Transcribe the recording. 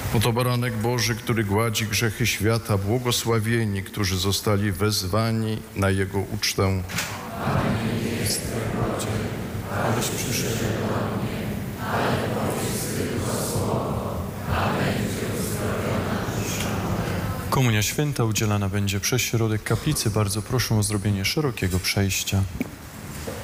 Oto baranek Boży, który gładzi grzechy świata, błogosławieni, którzy zostali wezwani na Jego ucztę. Panie, nie jest godzien, abyś przyszedł do mnie, ale powiedz tylko słowo, a będzie uzdrowiona dusza moja. Komunia święta udzielana będzie przez środek kaplicy. Bardzo proszę o zrobienie szerokiego przejścia.